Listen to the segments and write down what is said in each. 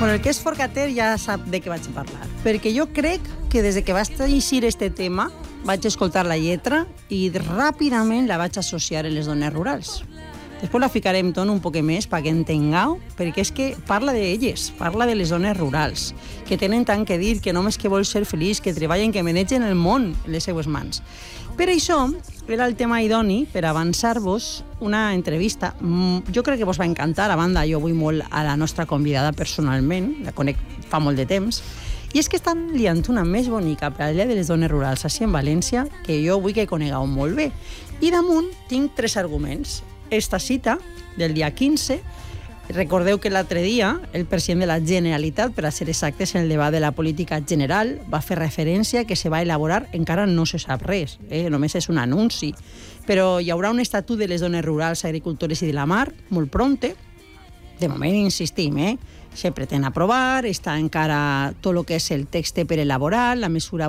Bueno, el que és forcater ja sap de què vaig parlar, perquè jo crec que des que vaig eixir este tema vaig escoltar la lletra i ràpidament la vaig associar a les dones rurals. Després la ficarem tot un poc més perquè entengueu, perquè és que parla d'elles, parla de les dones rurals, que tenen tant que dir, que només que vol ser feliç, que treballen, que manegen el món en les seues mans. Per això era el tema idoni per avançar-vos una entrevista. Jo crec que vos va encantar, a banda, jo vull molt a la nostra convidada personalment, la conec fa molt de temps, i és que estan liant una més bonica per al Dia de les Dones Rurals així en València, que jo vull que conegueu molt bé. I damunt tinc 3 arguments. Esta cita del dia 15, recordeu que l'altre dia el president de la Generalitat, per a ser exactes, en el debat de la política general, va fer referència que se va elaborar, encara no se sap res, només és un anunci, però hi haurà un estatut de les dones rurals, agricultores i de la mar, molt prompte. De moment insistim, se pretén aprovar, està encara tot el que és el text per elaborar, la mesura,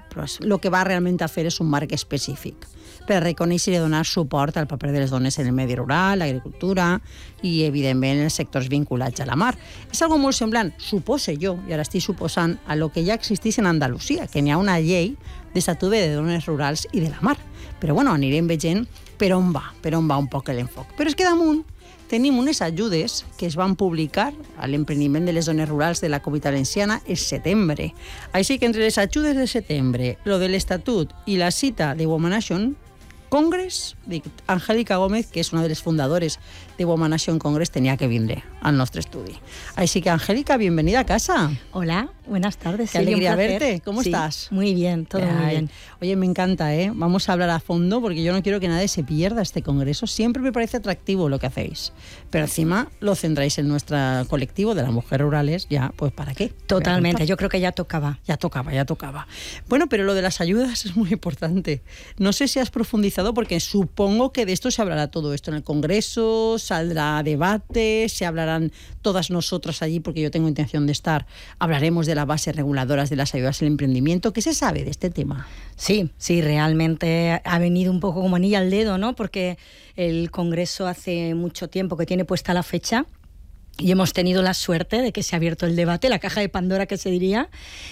el que va realment a fer és un marc específic per reconèixer i donar suport al paper de les dones en el medi rural, l'agricultura i, evidentment, els sectors vinculats a la mar. És algo molt semblant, supose jo, i ara estic suposant, a lo que ja existeix en Andalusia, que n'hi ha una llei d'estatut de dones rurals i de la mar. Però, bueno, anirem veient per on va un poc l'enfoc. Però és que damunt tenim unes ajudes que es van publicar a l'emprendiment de les dones rurals de la Comunitat Valenciana el setembre. Així que entre les ajudes de setembre, lo de l'Estatut i la cita de Women Action Congress, Angélica Gómez, que és una de les fundadores de Women Action Congress, tenía que vindre al nostre estudi. Así que, Angélica, bienvenida a casa. Hola, buenas tardes. Qué alegría verte. ¿Cómo estás? Muy bien, todo muy bien. Oye, me encanta, Vamos a hablar a fondo porque yo no quiero que nadie se pierda este congreso. Siempre me parece atractivo lo que hacéis. Pero encima lo centráis en nuestro colectivo de las mujeres rurales. Ya, pues, ¿para qué? Totalmente, yo creo que ya tocaba. Ya tocaba. Bueno, pero lo de las ayudas es muy importante. No sé si has profundizado porque supongo que de esto se hablará todo esto en el congreso, saldrá debate, se hablarán todas nosotras allí, porque yo tengo intención de estar. Hablaremos de las bases reguladoras de las ayudas al emprendimiento. ¿Qué se sabe de este tema? Sí, realmente ha venido un poco como anillo al dedo, ¿no? Porque el congreso hace mucho tiempo que tiene puesta la fecha. Y hemos tenido la suerte de que se ha abierto el debate, la caja de Pandora que se diría,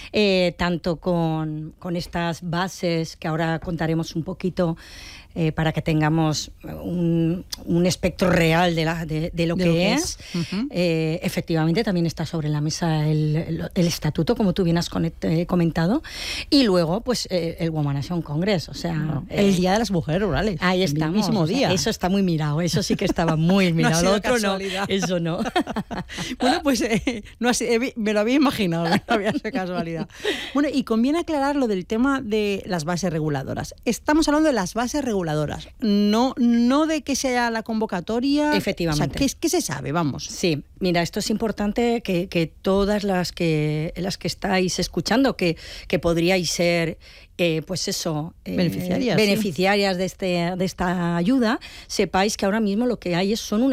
tanto con estas bases que ahora contaremos un poquito para que tengamos un espectro real de lo que es. Uh-huh. Efectivamente, también está sobre la mesa el estatuto, como tú bien has comentado, y luego pues el Women Action Congress, o sea... el Día de las Mujeres Rurales. Ahí estamos. El mismo día. Eso está muy mirado, eso sí que estaba muy mirado. No lo otro casualidad. No, eso no. Bueno, pues me lo había imaginado, no había sido casualidad. Bueno, y conviene aclarar lo del tema de las bases reguladoras. Estamos hablando de las bases reguladoras, no de que sea la convocatoria. Efectivamente. O sea, ¿qué se sabe? Vamos. Sí, mira, esto es importante que todas las que estáis escuchando, que podríais ser... pues eso, beneficiarias de esta ayuda, sepáis que ahora mismo lo que hay son